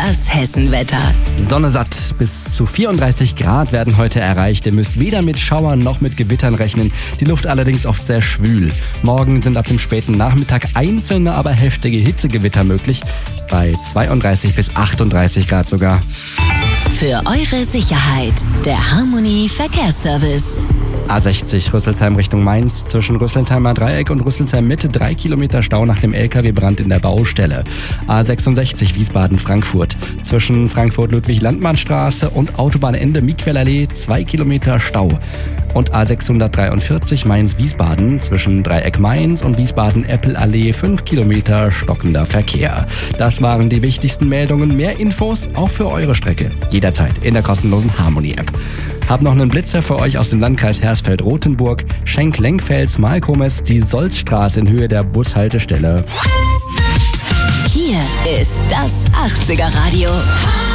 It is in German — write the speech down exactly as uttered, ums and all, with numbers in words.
Das Hessenwetter. Sonne satt. Bis zu vierunddreißig Grad werden heute erreicht. Ihr müsst weder mit Schauern noch mit Gewittern rechnen. Die Luft allerdings oft sehr schwül. Morgen sind ab dem späten Nachmittag einzelne, aber heftige Hitzegewitter möglich. Bei zweiunddreißig bis achtunddreißig Grad sogar. Für eure Sicherheit, der Harmony Verkehrsservice. A sechzig Rüsselsheim Richtung Mainz, zwischen Rüsselsheimer Dreieck und Rüsselsheim Mitte drei Kilometer Stau nach dem L K W-Brand in der Baustelle. A sechsundsechzig Wiesbaden-Frankfurt, zwischen Frankfurt-Ludwig-Landmann-Straße und Autobahnende Miquellallee zwei Kilometer Stau. Und A sechshundertdreiundvierzig Mainz-Wiesbaden, zwischen Dreieck Mainz und Wiesbaden-Eppelallee fünf Kilometer stockender Verkehr. Das waren die wichtigsten Meldungen. Mehr Infos auch für eure Strecke. Jederzeit in der kostenlosen Harmony-App. Hab noch einen Blitzer für euch aus dem Landkreis Hersfeld-Rotenburg. Schenk-Lenkfels-Malkomes, die Solzstraße in Höhe der Bushaltestelle. Hier ist das achtziger Radio.